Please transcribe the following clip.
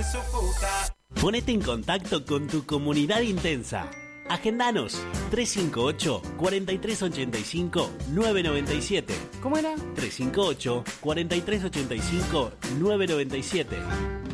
sofoca. Ponete en contacto con tu comunidad intensa. Agendanos 358-4385-997. ¿Cómo era? 358-4385-997.